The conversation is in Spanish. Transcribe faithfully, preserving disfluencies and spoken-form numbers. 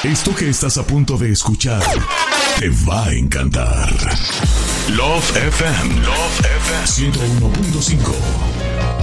Esto que estás a punto de escuchar te va a encantar. Love F M, Love F M ciento uno punto cinco.